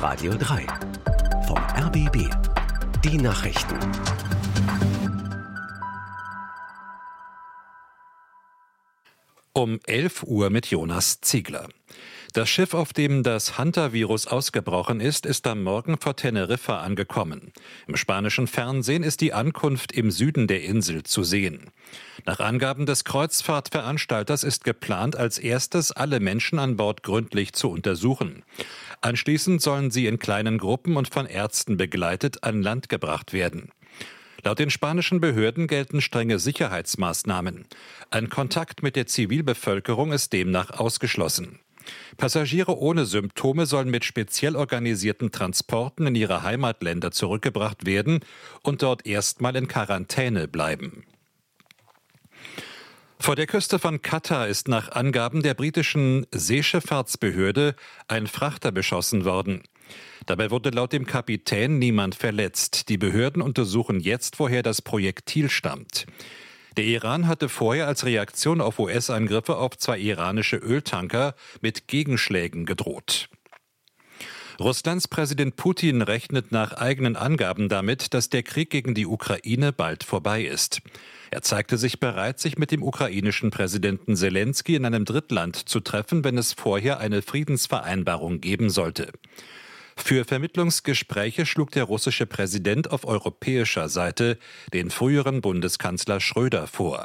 Radio 3 vom RBB. Die Nachrichten. Um 11 Uhr mit Jonas Ziegler. Das Schiff, auf dem das Hunter-Virus ausgebrochen ist, ist am Morgen vor Teneriffa angekommen. Im spanischen Fernsehen ist die Ankunft im Süden der Insel zu sehen. Nach Angaben des Kreuzfahrtveranstalters ist geplant, als erstes alle Menschen an Bord gründlich zu untersuchen. Anschließend sollen sie in kleinen Gruppen und von Ärzten begleitet an Land gebracht werden. Laut den spanischen Behörden gelten strenge Sicherheitsmaßnahmen. Ein Kontakt mit der Zivilbevölkerung ist demnach ausgeschlossen. Passagiere ohne Symptome sollen mit speziell organisierten Transporten in ihre Heimatländer zurückgebracht werden und dort erstmal in Quarantäne bleiben. Vor der Küste von Katar ist nach Angaben der britischen Seeschifffahrtsbehörde ein Frachter beschossen worden. Dabei wurde laut dem Kapitän niemand verletzt. Die Behörden untersuchen jetzt, woher das Projektil stammt. Der Iran hatte vorher als Reaktion auf US-Angriffe auf 2 iranische Öltanker mit Gegenschlägen gedroht. Russlands Präsident Putin rechnet nach eigenen Angaben damit, dass der Krieg gegen die Ukraine bald vorbei ist. Er zeigte sich bereit, sich mit dem ukrainischen Präsidenten Selenskyj in einem Drittland zu treffen, wenn es vorher eine Friedensvereinbarung geben sollte. Für Vermittlungsgespräche schlug der russische Präsident auf europäischer Seite den früheren Bundeskanzler Schröder vor.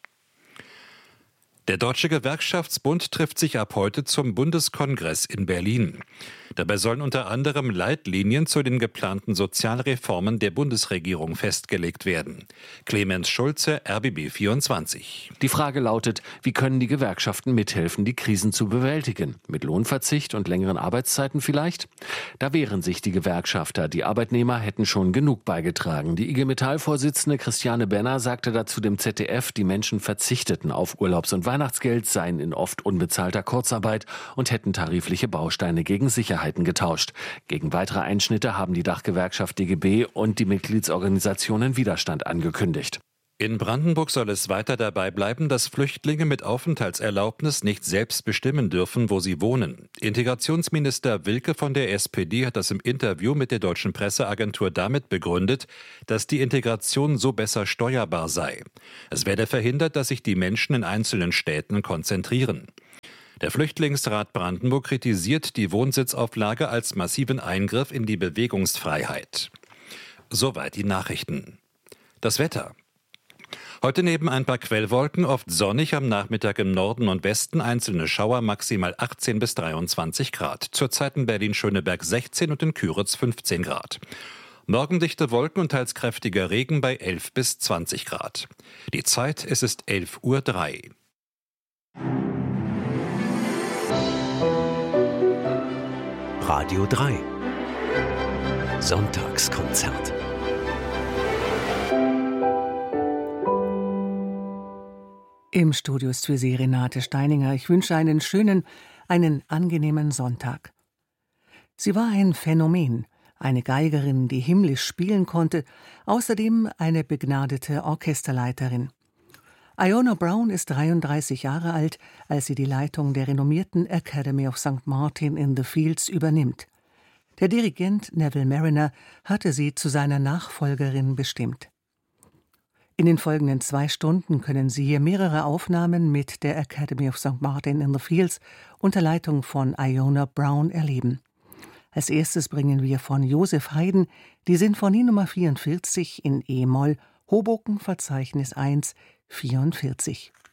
Der Deutsche Gewerkschaftsbund trifft sich ab heute zum Bundeskongress in Berlin. Dabei sollen unter anderem Leitlinien zu den geplanten Sozialreformen der Bundesregierung festgelegt werden. Clemens Schulze, RBB 24. Die Frage lautet, wie können die Gewerkschaften mithelfen, die Krisen zu bewältigen? Mit Lohnverzicht und längeren Arbeitszeiten vielleicht? Da wehren sich die Gewerkschafter. Die Arbeitnehmer hätten schon genug beigetragen. Die IG Metall-Vorsitzende Christiane Benner sagte dazu dem ZDF, die Menschen verzichteten auf Urlaubs- und Weihnachtsgeld, seien in oft unbezahlter Kurzarbeit und hätten tarifliche Bausteine gegen Sicherheiten getauscht. Gegen weitere Einschnitte haben die Dachgewerkschaft DGB und die Mitgliedsorganisationen Widerstand angekündigt. In Brandenburg soll es weiter dabei bleiben, dass Flüchtlinge mit Aufenthaltserlaubnis nicht selbst bestimmen dürfen, wo sie wohnen. Integrationsminister Wilke von der SPD hat das im Interview mit der deutschen Presseagentur damit begründet, dass die Integration so besser steuerbar sei. Es werde verhindert, dass sich die Menschen in einzelnen Städten konzentrieren. Der Flüchtlingsrat Brandenburg kritisiert die Wohnsitzauflage als massiven Eingriff in die Bewegungsfreiheit. Soweit die Nachrichten. Das Wetter. Heute neben ein paar Quellwolken oft sonnig, am Nachmittag im Norden und Westen einzelne Schauer, maximal 18 bis 23 Grad. Zurzeit in Berlin-Schöneberg 16 und in Küritz 15 Grad. Morgen dichte Wolken und teils kräftiger Regen bei 11 bis 20 Grad. Die Zeit, es ist 11:03 Uhr. Radio 3 Sonntagskonzert. Im Studio ist für Sie Renate Steininger. Ich wünsche einen schönen, einen angenehmen Sonntag. Sie war ein Phänomen, eine Geigerin, die himmlisch spielen konnte, außerdem eine begnadete Orchesterleiterin. Iona Brown ist 33 Jahre alt, als sie die Leitung der renommierten Academy of St. Martin in the Fields übernimmt. Der Dirigent Neville Marriner hatte sie zu seiner Nachfolgerin bestimmt. In den folgenden 2 Stunden können Sie hier mehrere Aufnahmen mit der Academy of St. Martin in the Fields unter Leitung von Iona Brown erleben. Als erstes bringen wir von Joseph Haydn die Sinfonie Nummer 44 in E-Moll, Hoboken Verzeichnis 1, 44.